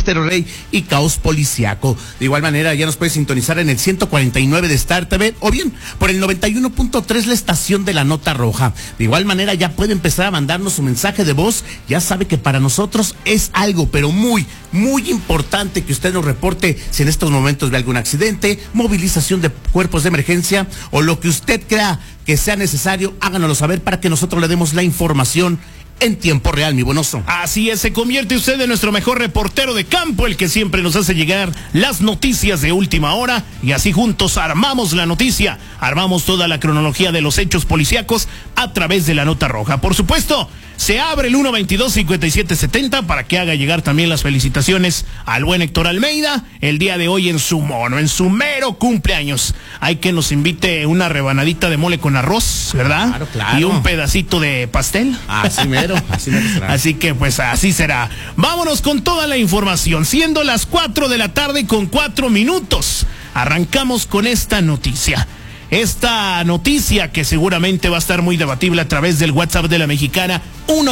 Estéreo Rey y Caos Policiaco. De igual manera, ya nos puede sintonizar en el 149 de Star TV o bien por el 91.3 la estación de la Nota Roja. De igual manera, ya puede empezar a mandarnos su mensaje de voz. Ya sabe que para nosotros es algo, pero muy, muy importante que usted nos reporte si en estos momentos ve algún accidente, movilización de cuerpos de emergencia o lo que usted crea que sea necesario, háganoslo saber para que nosotros le demos la información en tiempo real, mi buen oso. Así es, se convierte usted en nuestro mejor reportero de campo, el que siempre nos hace llegar las noticias de última hora, y así juntos armamos la noticia, armamos toda la cronología de los hechos policíacos a través de la Nota Roja. Por supuesto, se abre el 122-5770 para que haga llegar también las felicitaciones al buen Héctor Almeida, el día de hoy en su mero cumpleaños. Hay que nos invite una rebanadita de mole con arroz, ¿verdad? Claro, claro. Y un pedacito de pastel. Así mero será. Así que pues así será. Vámonos con toda la información, siendo las 4 de la tarde con 4 minutos. Arrancamos con esta noticia. Esta noticia que seguramente va a estar muy debatible a través del WhatsApp de la Mexicana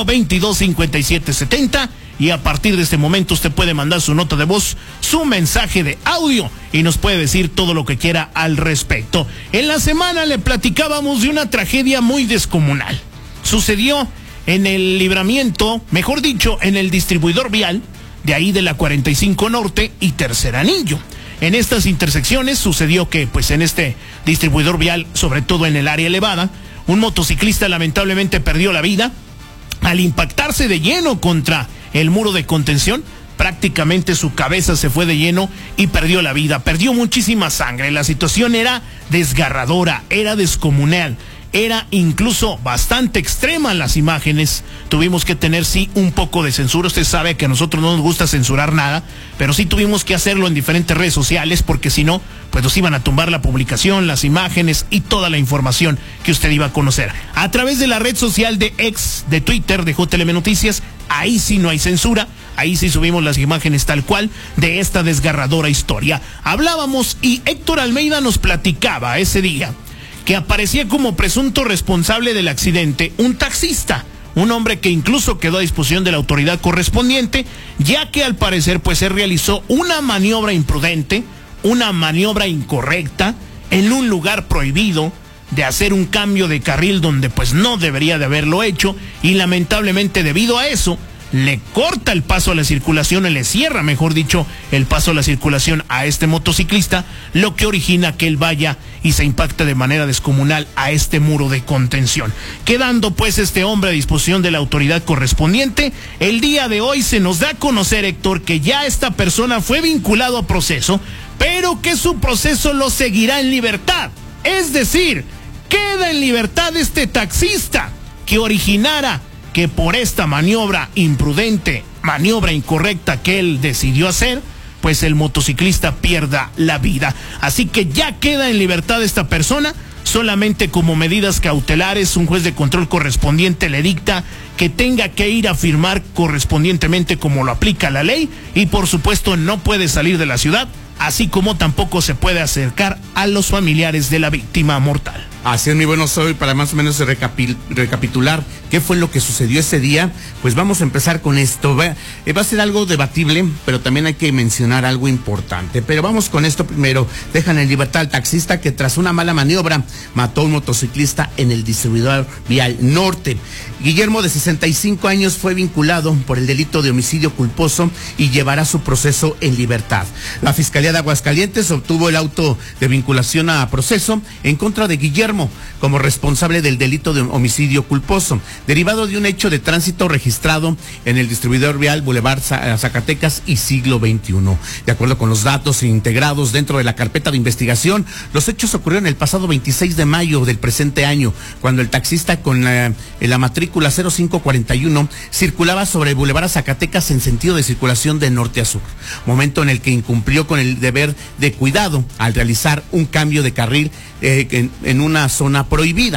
122-5770, y a partir de este momento usted puede mandar su nota de voz, su mensaje de audio y nos puede decir todo lo que quiera al respecto. En la semana le platicábamos de una tragedia muy descomunal. Sucedió en el libramiento, mejor dicho, en el distribuidor vial de ahí de la 45 Norte y Tercer Anillo. En estas intersecciones sucedió que, pues en este distribuidor vial, sobre todo en el área elevada, un motociclista lamentablemente perdió la vida al impactarse de lleno contra el muro de contención. Prácticamente su cabeza se fue de lleno y perdió la vida, perdió muchísima sangre. La situación era desgarradora, era descomunal. Era incluso bastante extrema las imágenes. Tuvimos que tener, sí, un poco de censura. Usted sabe que a nosotros no nos gusta censurar nada, pero sí tuvimos que hacerlo en diferentes redes sociales, porque si no, pues nos iban a tumbar la publicación, las imágenes y toda la información que usted iba a conocer. A través de la red social de X, de Twitter, de JLM Noticias, ahí sí no hay censura, ahí sí subimos las imágenes tal cual de esta desgarradora historia. Hablábamos y Héctor Almeida nos platicaba ese día que aparecía como presunto responsable del accidente un taxista, un hombre que incluso quedó a disposición de la autoridad correspondiente, ya que al parecer pues se realizó una maniobra imprudente, una maniobra incorrecta, en un lugar prohibido, de hacer un cambio de carril donde pues no debería de haberlo hecho, y lamentablemente debido a eso le corta el paso a la circulación, le cierra, mejor dicho, el paso a la circulación a este motociclista, lo que origina que él vaya y se impacta de manera descomunal a este muro de contención. Quedando pues este hombre a disposición de la autoridad correspondiente, el día de hoy se nos da a conocer, Héctor, que ya esta persona fue vinculado a proceso, pero que su proceso lo seguirá en libertad. Es decir, queda en libertad este taxista que originara que por esta maniobra imprudente, maniobra incorrecta que él decidió hacer, pues el motociclista pierda la vida. Así que ya queda en libertad esta persona. Solamente como medidas cautelares, un juez de control correspondiente le dicta que tenga que ir a firmar correspondientemente como lo aplica la ley, y por supuesto no puede salir de la ciudad, así como tampoco se puede acercar a los familiares de la víctima mortal. Así es, mi bueno soy, para más o menos recapitular qué fue lo que sucedió ese día, pues vamos a empezar con esto. Va a ser algo debatible, pero también hay que mencionar algo importante. Pero vamos con esto primero. Dejan en libertad al taxista que tras una mala maniobra mató a un motociclista en el distribuidor vial norte. Guillermo, de 65 años, fue vinculado por el delito de homicidio culposo y llevará su proceso en libertad. La Fiscalía de Aguascalientes obtuvo el auto de vinculación a proceso en contra de Guillermo como responsable del delito de homicidio culposo, derivado de un hecho de tránsito registrado en el distribuidor vial Boulevard Zacatecas y Siglo XXI. De acuerdo con los datos integrados dentro de la carpeta de investigación, los hechos ocurrieron el pasado 26 de mayo del presente año, cuando el taxista con la matrícula 0541 circulaba sobre el Boulevard Zacatecas en sentido de circulación de norte a sur, momento en el que incumplió con el deber de cuidado al realizar un cambio de carril en una zona prohibida.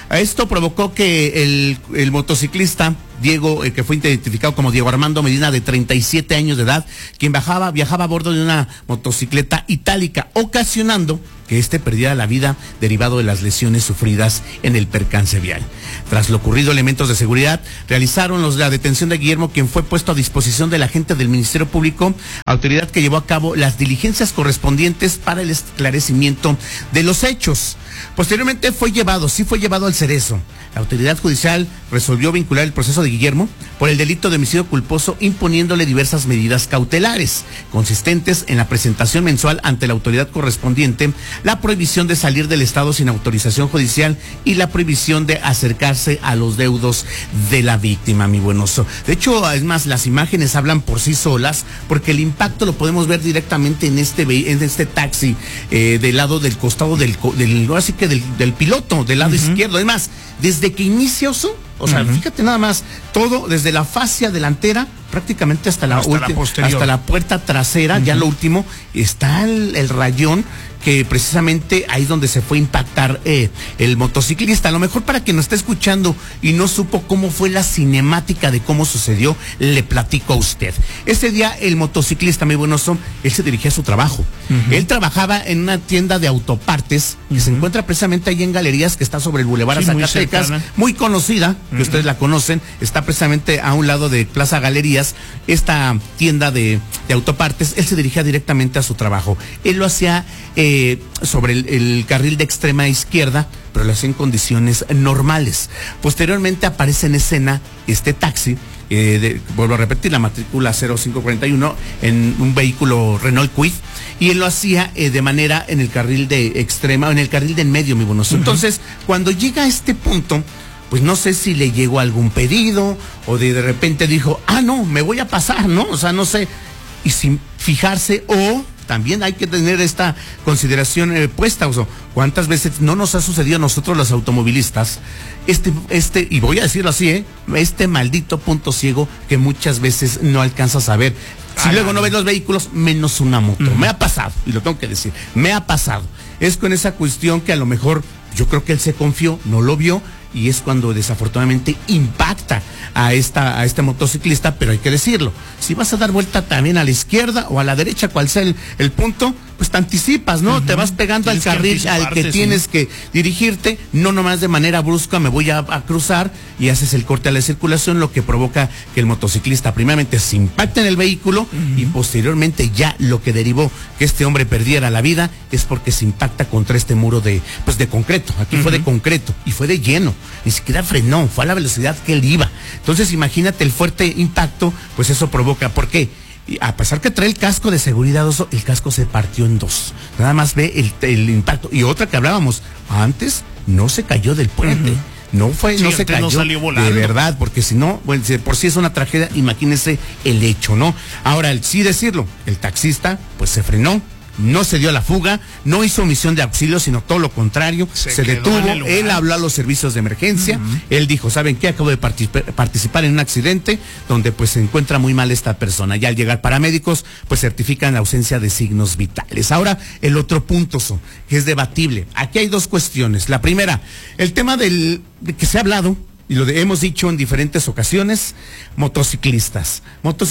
Esto provocó que el motociclista Diego, que fue identificado como Diego Armando Medina, de 37 años de edad, quien viajaba a bordo de una motocicleta itálica, ocasionando que este perdiera la vida derivado de las lesiones sufridas en el percance vial. Tras lo ocurrido, elementos de seguridad realizaron la detención de Guillermo, quien fue puesto a disposición del agente del Ministerio Público, autoridad que llevó a cabo las diligencias correspondientes para el esclarecimiento de los hechos. Posteriormente fue llevado al Cerezo. La autoridad judicial resolvió vincular el proceso de Guillermo por el delito de homicidio culposo, imponiéndole diversas medidas cautelares, consistentes en la presentación mensual ante la autoridad correspondiente, la prohibición de salir del estado sin autorización judicial y la prohibición de acercarse a los deudos de la víctima, mi buen oso. De hecho, es más, las imágenes hablan por sí solas, porque el impacto lo podemos ver directamente en este taxi, del lado del costado del piloto, del lado izquierdo. Es más, desde que inicia Oso, o sea, fíjate nada más, todo desde la fascia delantera prácticamente hasta la puerta trasera, ya lo último, está el rayón, que precisamente ahí donde se fue a impactar el motociclista. A lo mejor para quien nos está escuchando y no supo cómo fue la cinemática de cómo sucedió, le platico a usted. Ese día el motociclista, muy buenoso, él se dirigía a su trabajo. Él trabajaba en una tienda de autopartes que se encuentra precisamente ahí en Galerías, que está sobre el Boulevard Zacatecas, muy conocida, que ustedes la conocen, está precisamente a un lado de Plaza Galerías, esta tienda de autopartes. Él se dirigía directamente a su trabajo. Él lo hacía sobre el carril de extrema izquierda, pero lo hacía en condiciones normales. Posteriormente aparece en escena este taxi, vuelvo a repetir, la matrícula 0541, en un vehículo Renault Kwid, y él lo hacía de manera en el carril de extrema, en el carril de en medio, mi bonoso. Entonces, cuando llega a este punto, pues no sé si le llegó algún pedido o de repente dijo, no, me voy a pasar, ¿no? O sea, no sé, y sin fijarse, o también hay que tener esta consideración puesta, o sea, ¿cuántas veces no nos ha sucedido a nosotros los automovilistas y voy a decirlo así, este maldito punto ciego que muchas veces no alcanzas a ver? Si luego no ves los vehículos, menos una moto. Me ha pasado, y lo tengo que decir, me ha pasado. Es con esa cuestión que a lo mejor yo creo que él se confió, no lo vio, y es cuando desafortunadamente impacta a este motociclista. Pero hay que decirlo, si vas a dar vuelta también a la izquierda o a la derecha, cual sea el punto, pues te anticipas, ¿no? Te vas pegando al carril al que tienes que dirigirte, no nomás de manera brusca me voy a cruzar, y haces el corte a la circulación, lo que provoca que el motociclista primeramente se impacte en el vehículo, y posteriormente ya lo que derivó que este hombre perdiera la vida es porque se impacta contra este muro de concreto. Aquí fue de concreto y fue de lleno, ni siquiera frenó, fue a la velocidad que él iba. Entonces imagínate el fuerte impacto, pues eso provoca, ¿por qué? Y a pesar que trae el casco de seguridad, Oso, el casco se partió en dos. Nada más ve el impacto. Y otra que hablábamos, antes no se cayó del puente. No se cayó, no salió volando, de verdad, porque si no, bueno, si por sí es una tragedia, imagínense el hecho, ¿no? Ahora, sí decirlo, el taxista pues se frenó, no se dio a la fuga, no hizo omisión de auxilio, sino todo lo contrario, se detuvo, él habló a los servicios de emergencia, él dijo, ¿saben qué? Acabo de participar en un accidente donde pues se encuentra muy mal esta persona. Ya al llegar paramédicos, pues certifican la ausencia de signos vitales. Ahora, el otro punto, que es debatible. Aquí hay dos cuestiones. La primera, el tema de que se ha hablado, y hemos dicho en diferentes ocasiones, motociclistas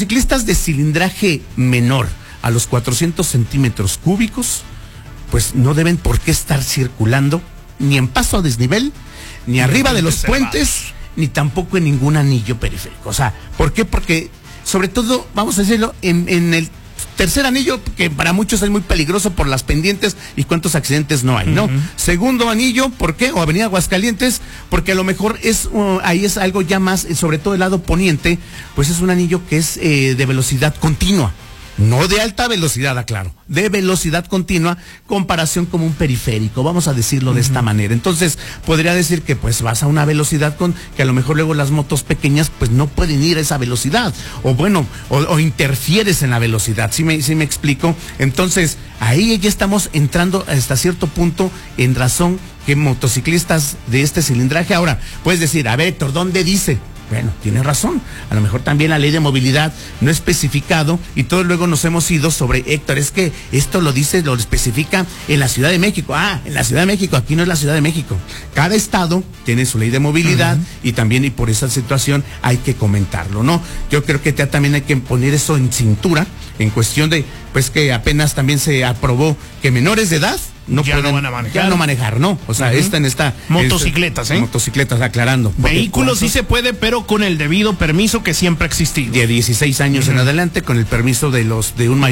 de cilindraje menor a los 400 centímetros cúbicos, pues no deben por qué estar circulando ni en paso a desnivel, ni arriba de los puentes, ni tampoco en ningún anillo periférico. O sea, ¿por qué? Porque, sobre todo, vamos a decirlo, en el tercer anillo, que para muchos es muy peligroso por las pendientes y cuántos accidentes no hay, ¿no? Segundo anillo, ¿por qué? O Avenida Aguascalientes, porque a lo mejor ahí es algo ya más, sobre todo el lado poniente, pues es un anillo que es de velocidad continua. No de alta velocidad, aclaro, de velocidad continua, comparación como un periférico, vamos a decirlo de esta manera. Entonces, podría decir que pues vas a una velocidad que a lo mejor luego las motos pequeñas pues no pueden ir a esa velocidad, o bueno, o interfieres en la velocidad, ¿sí me explico? Entonces, ahí ya estamos entrando hasta cierto punto en razón que motociclistas de este cilindraje. Ahora, puedes decir, a ver, Héctor, ¿dónde dice? Bueno, tiene razón. A lo mejor también la ley de movilidad no ha especificado y todos luego nos hemos ido sobre Héctor. Es que esto lo especifica en la Ciudad de México. En la Ciudad de México, aquí no es la Ciudad de México. Cada estado tiene su ley de movilidad y también, y por esa situación hay que comentarlo, ¿no? Yo creo que también hay que poner eso en cintura, en cuestión de, pues que apenas también se aprobó que menores de edad no van a manejar. Ya no manejar, ¿no? O sea, motocicletas, motocicletas, aclarando. Vehículos sí se puede, pero con el debido permiso que siempre ha existido. De 16 años en adelante, con el permiso de un mayor.